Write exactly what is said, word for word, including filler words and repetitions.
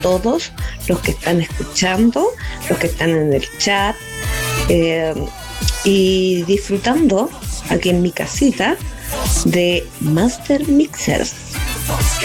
todos los que están escuchando, los que están en el chat, eh, y disfrutando aquí en mi casita de Master Mixers.